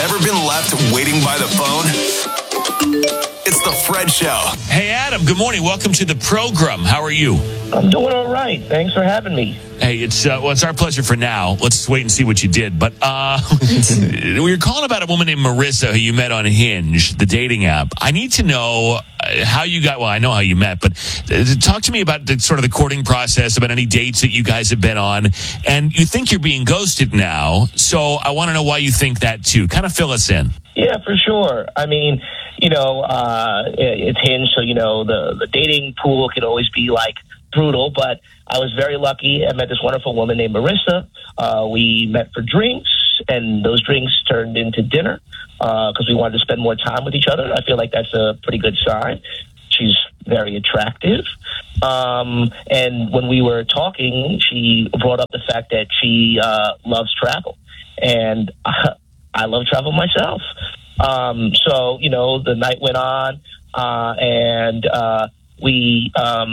Ever been left waiting by the phone? It's the Fred Show. Hey, Adam, good morning. Welcome to the program. How are you? I'm doing all right. Thanks for having me. Hey, it's our pleasure for now. Let's wait and see what you did. But we were calling about a woman named Marissa who you met on Hinge, the dating app. I need to know how you got, well, I know how you met, but talk to me about the sort of the courting process, about any dates that you guys have been on. And you think you're being ghosted now, so I want to know why you think that too. Kind of fill us in. Yeah, for sure. I mean, it's Hinge, so, the dating pool can always be, brutal, but I was very lucky. I met this wonderful woman named Marissa. We met for drinks, and those drinks turned into dinner because we wanted to spend more time with each other. I feel like that's a pretty good sign. She's very attractive. And when we were talking, she brought up the fact that she loves travel. And I love travel myself. So, the night went on, and we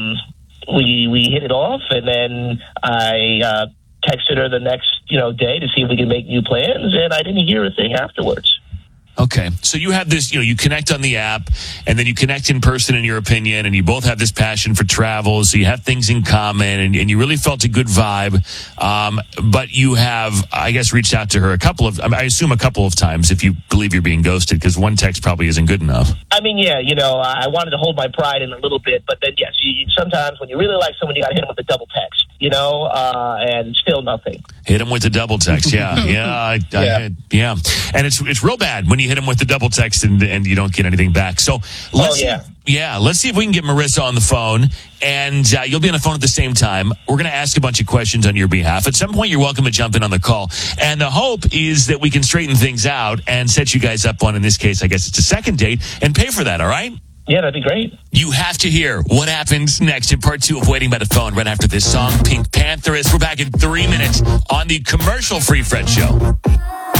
hit it off, and then I texted her the next, day to see if we could make new plans, and I didn't hear a thing afterwards. Okay. So you have this, you connect on the app, and then you connect in person, in your opinion, and you both have this passion for travel, so you have things in common, and you really felt a good vibe. But you have, I guess, reached out to her I assume a couple of times if you believe you're being ghosted, because one text probably isn't good enough. I mean, yeah, I wanted to hold my pride in a little bit, but then, yes, sometimes when you really like someone, you got to hit them with a double text, and still nothing. Hit them with the double text, yeah. Yeah. And it's real bad when you hit them with the double text and you don't get anything back. So let's see if we can get Marissa on the phone, and you'll be on the phone at the same time. We're going to ask a bunch of questions on your behalf. At some point, you're welcome to jump in on the call. And the hope is that we can straighten things out and set you guys up on, in this case, I guess it's a second date, and pay for that, all right? Yeah, that'd be great. You have to hear what happens next in part 2 of Waiting by the Phone right after this song, Pink Pantheress. We're back in 3 minutes on the commercial-free Fred Show.